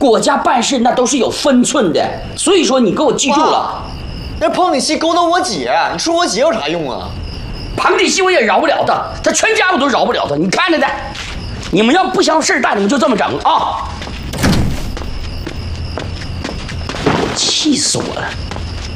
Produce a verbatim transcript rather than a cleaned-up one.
国家办事那都是有分寸的，所以说你给我记住了。 那彭锦熙勾搭我姐，你说我姐有啥用啊？ 庞锦熙我也饶不了他，他全家我都饶不了他，你看着的。你们要不想事儿大，你们就这么整啊！气死我了！